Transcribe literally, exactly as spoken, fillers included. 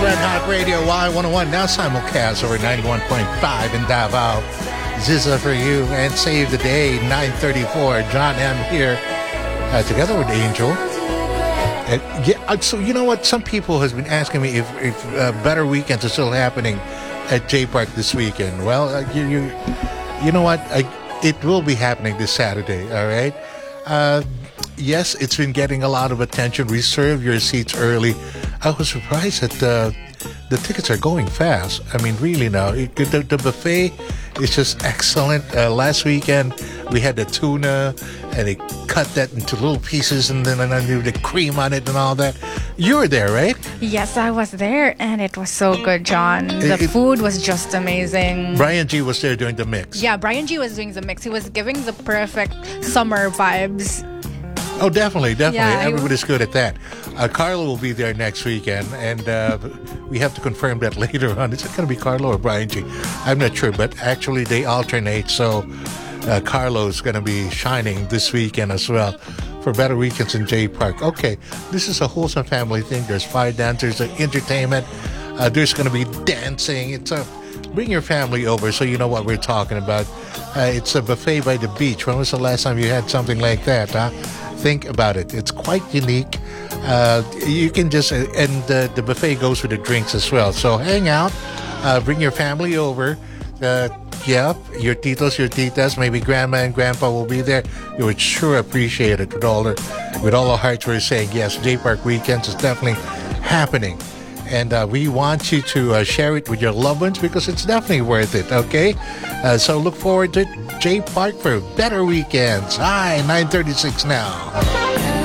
Red Hot Radio Y one oh one, now simulcast over ninety-one point five in Davao. Zizza for you and Save the Day, nine thirty-four. John M. here, uh, together with Angel. And yeah, so you know what? Some people has been asking me if, if uh, Better Weekends are still happening at J Park this weekend. Well, uh, you, you you know what? I, it will be happening this Saturday, all right? Uh, yes, it's been getting a lot of attention. Reserve your seats early. I was surprised that uh, the tickets are going fast. I mean, really now. It, the, the buffet is just excellent. Uh, last weekend, we had the tuna, and they cut that into little pieces, and then and then the cream on it and all that. You were there, right? Yes, I was there, and it was so good, John. The It- it- food was just amazing. Brian G was there doing the mix. Yeah, Brian G was doing the mix. He was giving the perfect summer vibes. Oh, definitely, definitely. Yeah, I- Everybody's good at that. Uh, Carlo will be there next weekend, and uh, we have to confirm that later on. Is it going to be Carlo or Brian G? I'm not sure, but actually they alternate, so uh, Carlo's going to be shining this weekend as well for Better Weekends in J Park. Okay, this is a wholesome family thing. There's fire dancers, there's entertainment. Uh, there's going to be dancing. It's a bring your family over so you know what we're talking about. Uh, it's a buffet by the beach. When was the last time you had something like that, huh? Think about it. It's quite unique. Uh, you can just, uh, and uh, the buffet goes with the drinks as well. So hang out, uh, bring your family over. Uh, yeah, your titos, your titas, maybe grandma and grandpa will be there. You would sure appreciate it with all the, with all the hearts. We're saying yes, J Park Weekends is definitely happening. And uh, we want you to uh, share it with your loved ones because it's definitely worth it, okay? Uh, so look forward to J Park for Better Weekends. Hi, nine thirty-six now.